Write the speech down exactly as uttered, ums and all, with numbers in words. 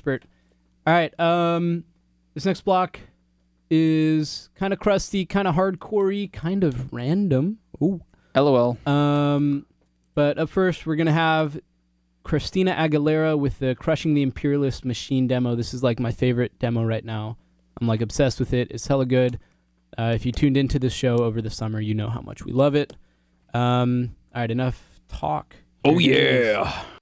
expert. All right. Um, this next block is kind of crusty, kind of hardcore-y, kind of random. Ooh. LOL. Um, but up first, we're going to have Christina Aguilera with the Crushing the Imperialist Machine demo. This is like my favorite demo right now. I'm like obsessed with it. It's hella good. Uh, if you tuned into this show over the summer, you know how much we love it. Um, all right, enough talk. Oh, yeah.